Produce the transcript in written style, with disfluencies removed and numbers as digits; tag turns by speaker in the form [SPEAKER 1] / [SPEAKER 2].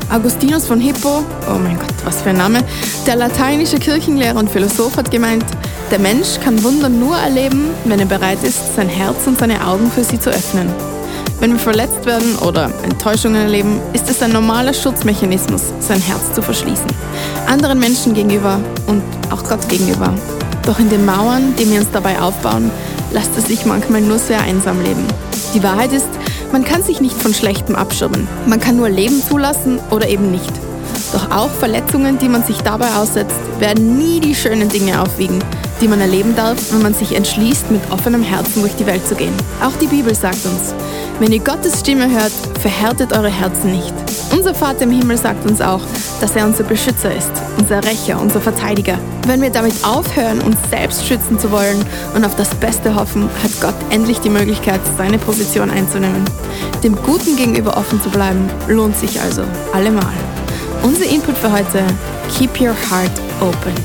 [SPEAKER 1] Augustinus von Hippo, oh mein Gott, was für ein Name, der lateinische Kirchenlehrer und Philosoph hat gemeint, der Mensch kann Wunder nur erleben, wenn er bereit ist, sein Herz und seine Augen für sie zu öffnen. Wenn wir verletzt werden oder Enttäuschungen erleben, ist es ein normaler Schutzmechanismus, sein Herz zu verschließen. Anderen Menschen gegenüber und auch Gott gegenüber. Doch in den Mauern, die wir uns dabei aufbauen, lässt es sich manchmal nur sehr einsam leben. Die Wahrheit ist, man kann sich nicht von Schlechtem abschirmen. Man kann nur Leben zulassen oder eben nicht. Doch auch Verletzungen, die man sich dabei aussetzt, werden nie die schönen Dinge aufwiegen, die man erleben darf, wenn man sich entschließt, mit offenem Herzen durch die Welt zu gehen. Auch die Bibel sagt uns, wenn ihr Gottes Stimme hört, verhärtet eure Herzen nicht. Unser Vater im Himmel sagt uns auch, dass er unser Beschützer ist, unser Rächer, unser Verteidiger. Wenn wir damit aufhören, uns selbst schützen zu wollen und auf das Beste hoffen, hat Gott endlich die Möglichkeit, seine Position einzunehmen. Dem Guten gegenüber offen zu bleiben, lohnt sich also allemal. Unser Input für heute: Keep your heart open.